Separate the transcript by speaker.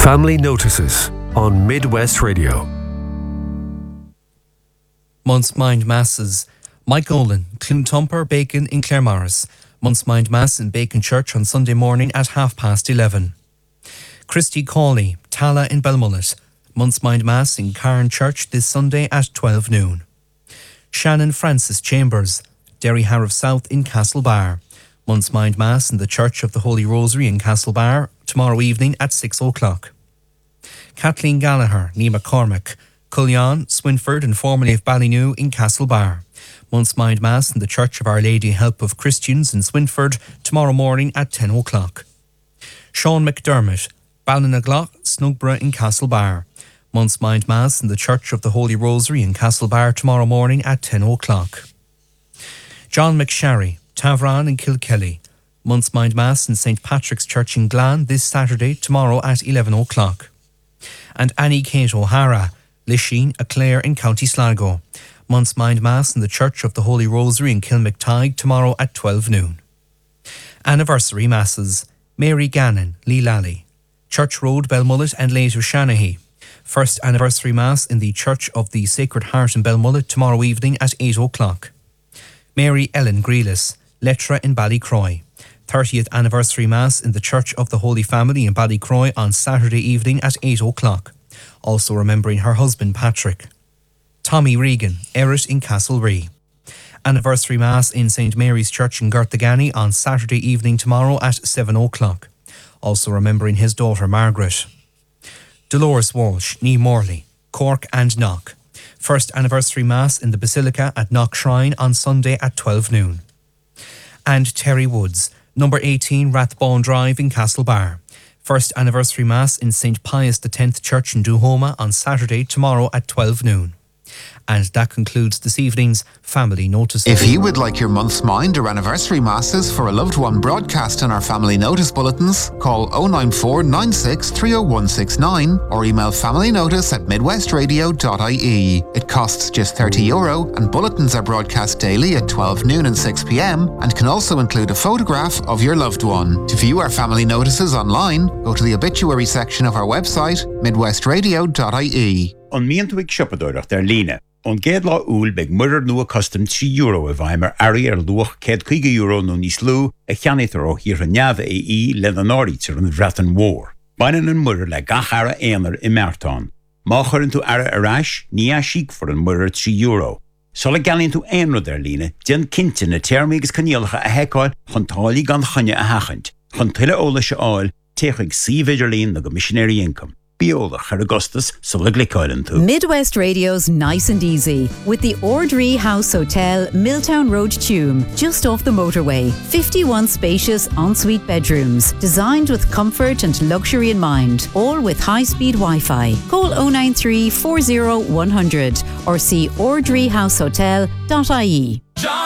Speaker 1: Family Notices on Midwest Radio.
Speaker 2: Month's Mind Masses. Mike Olin, Clontumper, Bacon in Claremorris. Month's Mind Mass in Bacon Church on Sunday morning at 11:30. Christy Cawley, Tala in Belmullet. Month's Mind Mass in Carn Church this Sunday at 12 noon. Shannon Francis Chambers, Derry Harrow South in Castlebar. Month's Mind Mass in the Church of the Holy Rosary in Castlebar tomorrow evening at 6 o'clock. Kathleen Gallagher, Nima Cormac, Cullion, Swinford and formerly of Ballynew in Castlebar. Month's Mind Mass in the Church of Our Lady Help of Christians in Swinford tomorrow morning at 10 o'clock. Sean McDermott, Ballinaglagh, Snugborough in Castlebar. Month's Mind Mass in the Church of the Holy Rosary in Castlebar tomorrow morning at 10 o'clock. John McSharry, Tavran in Kilkelly. Month's Mind Mass in St. Patrick's Church in Glan this Saturday tomorrow at 11 o'clock. And Annie Kate O'Hara, Lisheen, Clare in County Sligo. Month's Mind Mass in the Church of the Holy Rosary in Kilmactide tomorrow at 12 noon. Anniversary Masses. Mary Gannon, Lee Lally. Church Road, Belmullet and later Shanahy. First Anniversary Mass in the Church of the Sacred Heart in Belmullet tomorrow evening at 8 o'clock. Mary Ellen Grealis, Lettra in Ballycroy. 30th Anniversary Mass in the Church of the Holy Family in Ballycroy on Saturday evening at 8 o'clock. Also remembering her husband Patrick. Tommy Regan, Errett in Castlerea. Anniversary Mass in St. Mary's Church in Gartagany on Saturday evening tomorrow at 7 o'clock. Also remembering his daughter Margaret. Dolores Walsh, Nee Morley, Cork and Knock. First Anniversary Mass in the Basilica at Knock Shrine on Sunday at 12 noon. And Terry Woods, number 18 Rathbone Drive in Castlebar. First Anniversary Mass in St. Pius X Church in Duhoma on Saturday tomorrow at 12 noon. And that concludes this evening's Family Notices.
Speaker 3: If you would like your month's mind or anniversary masses for a loved one broadcast in our Family Notice bulletins, call 094 96 30169 or email familynotice@midwestradio.ie. It costs just €30 and bulletins are broadcast daily at 12 noon and 6 p.m. and can also include a photograph of your loved one. To view our Family Notices online, go to the obituary section of our website, midwestradio.ie.
Speaker 4: An miantuig siapadóireacht ar líne. An géad lá úl beag muirear nua custom €3 a bhaimar airí ar luach €150 nó níos lú a cheannaítar ó hir an neamh é le an áirítar an bhreatan mhór. Bainan an muirear le gachara éanar i Mertán. Má churann tú ara arás, ní a síc for an muirear €3. Sola galíonn tú éanrad ar líne, den cinnte na teirmígus caníalacha a heiceáil chun tálaí gan chunne a hachant. Chun tuile óla se áil, teachig síomhaidir líon na go missionary income. Biola Augustus
Speaker 5: Midwest Radio's Nice and Easy with the Ordree House Hotel, Milltown Road, Tuam, just off the motorway. 51 spacious ensuite bedrooms, designed with comfort and luxury in mind, all with high-speed Wi-Fi. Call 093 40 100 or see ordreehousehotel.ie.